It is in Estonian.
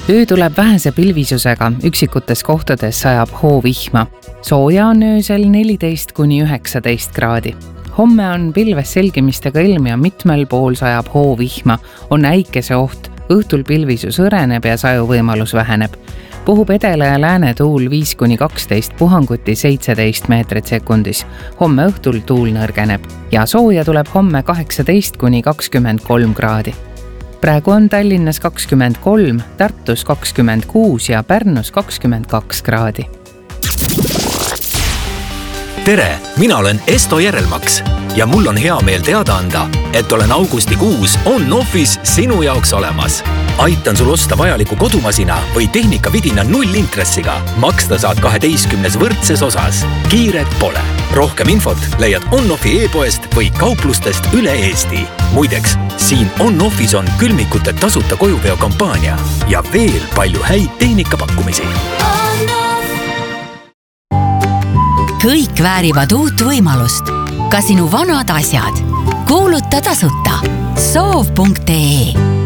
Öö tuleb vähese pilvisusega, üksikutes kohtades sajab hoovihma. Sooja on öösel 14–19 kraadi. Homme on pilves selgimistega ilm ja mitmel pool sajab hoovihma, on äikese oht, õhtul pilvisus õreneb ja sajuvõimalus väheneb. Puhub edela ja lääne tuul 5–12, puhanguti 17 meetrit sekundis. Homme õhtul tuul nõrgeneb ja sooja tuleb homme 18–23 kraadi. Praegu on Tallinnas 23, Tartus 26 ja Pärnus 22 kraadi. Tere, mina olen Esto Järelmaks ja mul on hea meel teada anda, et olen augustikuus On-Office sinu jaoks olemas. Aitan sul osta vajaliku kodumasina või tehnikavidina 0 intressiga. Maksta saad 12 võrdses osas. Kiiret pole. Rohkem infot leiad On-Offi e-poest või kauplustest üle Eesti. Muideks, siin On-Office on külmikute tasuta kojuveo kampaania ja veel palju häid tehnikapakkumisi. Kõik väärivad uut võimalust. Ka sinu vanad asjad. Kuuluta tasuta. Soov.ee